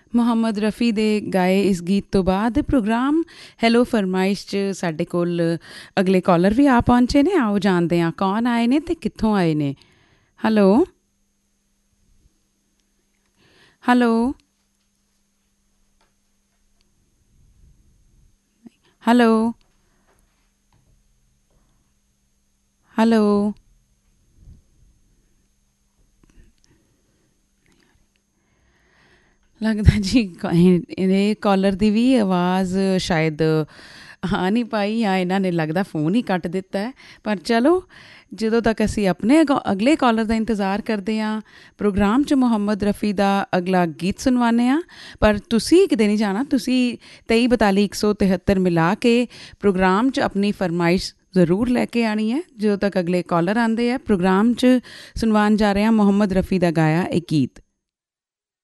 ਮੁਹੰਮਦ ਰਫੀ ਦੇ ਗਾਏ ਇਸ ਗੀਤ ਤੋਂ ਬਾਅਦ ਪ੍ਰੋਗਰਾਮ ਹੈਲੋ ਫਰਮਾਇਸ਼ 'ਚ ਸਾਡੇ ਕੋਲ ਅਗਲੇ ਕਾਲਰ ਵੀ ਆ ਪਹੁੰਚੇ ਨੇ। ਆਓ ਜਾਣਦੇ ਹਾਂ ਕੌਣ ਆਏ ਨੇ ਅਤੇ ਕਿੱਥੋਂ ਆਏ ਨੇ। ਹੈਲੋ ਹੈਲੋ ਹੈਲੋ ਹੈਲੋ ਲੱਗਦਾ ਜੀ ਇਹ ਕਾਲਰ ਦੀ ਵੀ ਆਵਾਜ਼ ਸ਼ਾਇਦ ਆ ਨਹੀਂ ਪਾਈ ਜਾਂ ਇਹਨਾਂ ਨੇ ਲੱਗਦਾ ਫ਼ੋਨ ਹੀ ਕੱਟ ਦਿੱਤਾ ਹੈ। ਪਰ ਚਲੋ ਜਦੋਂ ਤੱਕ ਅਸੀਂ ਆਪਣੇ ਅਗਲੇ ਕਾਲਰ ਦਾ ਇੰਤਜ਼ਾਰ ਕਰਦੇ ਹਾਂ ਪ੍ਰੋਗਰਾਮ 'ਚ ਮੁਹੰਮਦ ਰਫੀ ਦਾ ਅਗਲਾ ਗੀਤ ਸੁਣਵਾਉਂਦੇ ਹਾਂ। ਪਰ ਤੁਸੀਂ ਕਿਤੇ ਨਹੀਂ ਜਾਣਾ, ਤੁਸੀਂ 2342 173 ਮਿਲਾ ਕੇ ਪ੍ਰੋਗਰਾਮ 'ਚ ਆਪਣੀ ਫਰਮਾਇਸ਼ ਜ਼ਰੂਰ ਲੈ ਕੇ ਆਉਣੀ ਹੈ। ਜਦੋਂ ਤੱਕ ਅਗਲੇ ਕਾਲਰ ਆਉਂਦੇ ਆ ਪ੍ਰੋਗਰਾਮ 'ਚ ਸੁਣਵਾਉਣ ਜਾ ਰਹੇ ਹਾਂ ਮੁਹੰਮਦ ਰਫੀ ਦਾ ਗਾਇਆ ਇਹ ਗੀਤ।